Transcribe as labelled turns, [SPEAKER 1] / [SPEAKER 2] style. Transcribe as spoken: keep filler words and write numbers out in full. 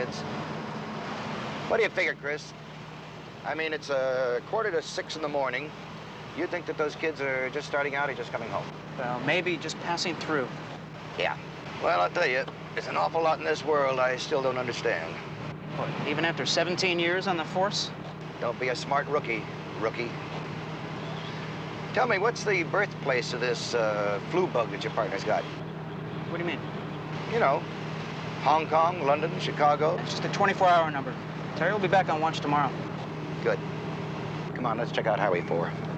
[SPEAKER 1] kids. What do you figure, Chris? I mean, it's a quarter to six in the morning. You think that those kids are just starting out or just coming home?
[SPEAKER 2] Well, maybe just passing through.
[SPEAKER 1] Yeah. Well, I'll tell you, there's an awful lot in this world I still don't understand.
[SPEAKER 2] What, even after seventeen years on the force?
[SPEAKER 1] Don't be a smart rookie, rookie. Tell me, what's the birthplace of this uh, flu bug that your partner's got?
[SPEAKER 2] What do you mean?
[SPEAKER 1] You know, Hong Kong, London, Chicago.
[SPEAKER 2] It's just a twenty-four hour number. Terry will be back on watch tomorrow.
[SPEAKER 1] Good. Come on, let's check out Highway four.